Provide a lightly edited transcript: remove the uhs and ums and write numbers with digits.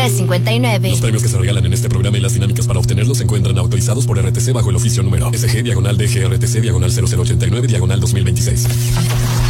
2359. Los premios que se regalan en este programa y las dinámicas para obtenerlos se encuentran autorizados por RTC bajo el oficio número SG/DGRTC/0089/2026.